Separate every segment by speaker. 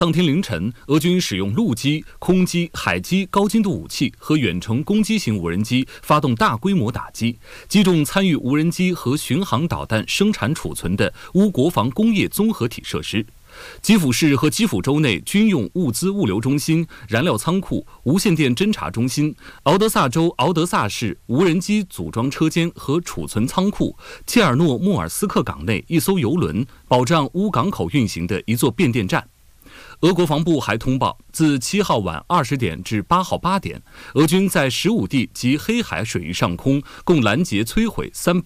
Speaker 1: 当天凌晨，俄军使用陆基、空基、海基高精度武器和远程攻击型无人机发动大规模打击，击中参与无人机和巡航导弹生产储存的乌国防工业综合体设施。基辅市和基辅州内军用物资物流中心、燃料仓库、无线电侦察中心，敖德萨州敖德萨市无人机组装车间和储存仓库，切尔诺莫尔斯克港内一艘油轮，保障乌港口运行的一座变电站。俄国防部还通报，自7号晚20点至8号8点，俄军在15地及黑海水域上空共拦截摧毁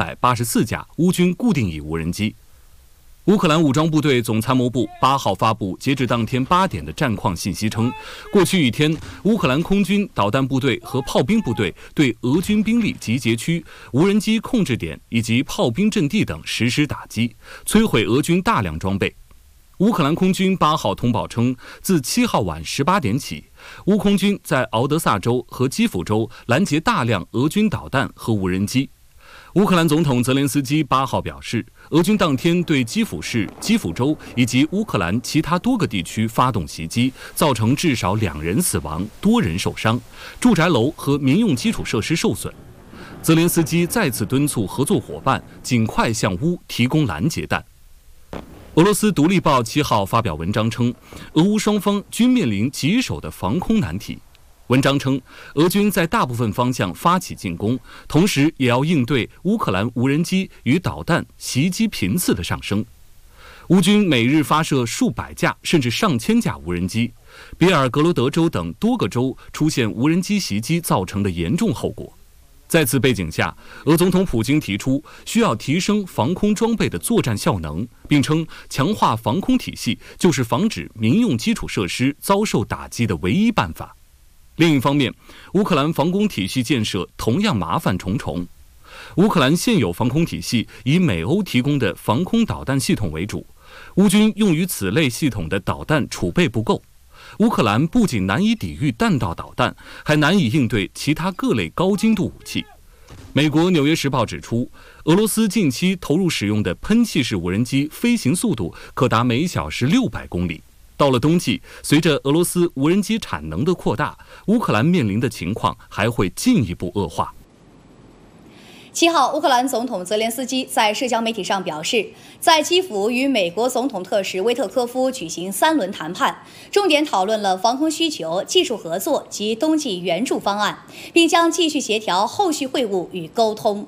Speaker 1: 384架乌军固定翼无人机。乌克兰武装部队总参谋部8号发布截止当天8点的战况信息称，过去一天，乌克兰空军、导弹部队和炮兵部队对俄军兵力集结区、无人机控制点以及炮兵阵地等实施打击，摧毁俄军大量装备。乌克兰空军8号通报称，自7号晚18点起，乌空军在敖德萨州和基辅州拦截大量俄军导弹和无人机。乌克兰总统泽连斯基8号表示，俄军当天对基辅市、基辅州以及乌克兰其他多个地区发动袭击，造成至少2人死亡、多人受伤，住宅楼和民用基础设施受损。泽连斯基再次敦促合作伙伴尽快向乌提供拦截弹。俄罗斯独立报7号发表文章称，俄乌双方均面临棘手的防空难题。文章称，俄军在大部分方向发起进攻，同时也要应对乌克兰无人机与导弹袭击频次的上升。乌军每日发射数百架甚至上千架无人机，比尔格罗德州等多个州出现无人机袭击造成的严重后果。在此背景下，俄总统普京提出需要提升防空装备的作战效能，并称强化防空体系就是防止民用基础设施遭受打击的唯一办法。另一方面，乌克兰防空体系建设同样麻烦重重。乌克兰现有防空体系以美欧提供的防空导弹系统为主，乌军用于此类系统的导弹储备不够。乌克兰不仅难以抵御弹道导弹，还难以应对其他各类高精度武器。美国《纽约时报》指出，俄罗斯近期投入使用的喷气式无人机飞行速度可达每小时600公里。到了冬季，随着俄罗斯无人机产能的扩大，乌克兰面临的情况还会进一步恶化。
Speaker 2: 7号，乌克兰总统泽连斯基在社交媒体上表示，在基辅与美国总统特使威特科夫举行3轮谈判，重点讨论了防空需求、技术合作及冬季援助方案，并将继续协调后续会晤与沟通。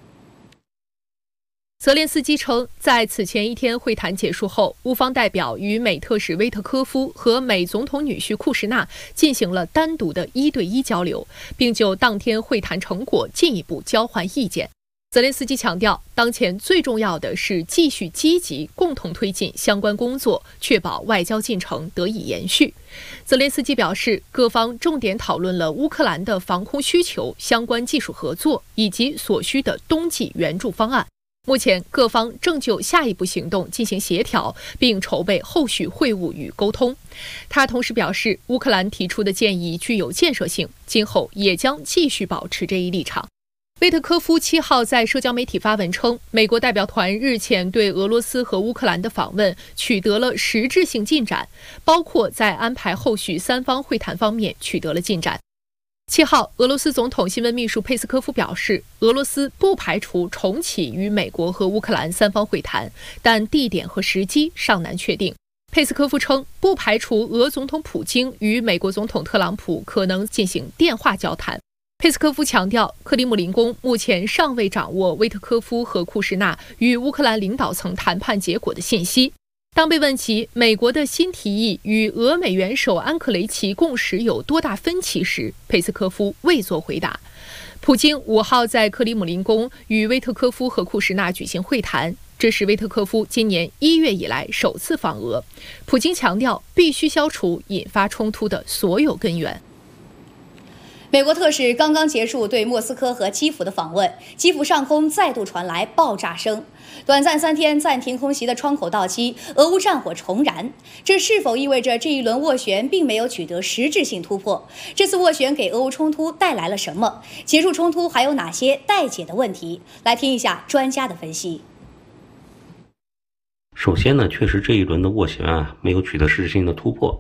Speaker 3: 泽连斯基称，在此前一天会谈结束后，乌方代表与美特使威特科夫和美总统女婿库什纳进行了单独的1对1交流，并就当天会谈成果进一步交换意见。泽连斯基强调，当前最重要的是继续积极共同推进相关工作，确保外交进程得以延续。泽连斯基表示，各方重点讨论了乌克兰的防空需求、相关技术合作以及所需的冬季援助方案。目前，各方正就下一步行动进行协调，并筹备后续会晤与沟通。他同时表示，乌克兰提出的建议具有建设性，今后也将继续保持这一立场。威特科夫7号在社交媒体发文称，美国代表团日前对俄罗斯和乌克兰的访问取得了实质性进展，包括在安排后续3方会谈方面取得了进展。7号，俄罗斯总统新闻秘书佩斯科夫表示，俄罗斯不排除重启与美国和乌克兰3方会谈，但地点和时机尚难确定。佩斯科夫称，不排除俄总统普京与美国总统特朗普可能进行电话交谈。佩斯科夫强调，克里姆林宫目前尚未掌握威特科夫和库什纳与乌克兰领导层谈判结果的信息。当被问及美国的新提议与俄美元首安克雷奇共识有多大分歧时，佩斯科夫未作回答。普京5号在克里姆林宫与威特科夫和库什纳举行会谈，这是威特科夫今年1月以来首次访俄。普京强调，必须消除引发冲突的所有根源。
Speaker 2: 美国特使刚刚结束对莫斯科和基辅的访问，基辅上空再度传来爆炸声。短暂3天暂停空袭的窗口到期，俄乌战火重燃，这是否意味着这一轮斡旋并没有取得实质性突破？这次斡旋给俄乌冲突带来了什么？结束冲突还有哪些待解的问题？来听一下专家的分析。
Speaker 4: 首先呢，确实这一轮的斡旋没有取得实质性的突破，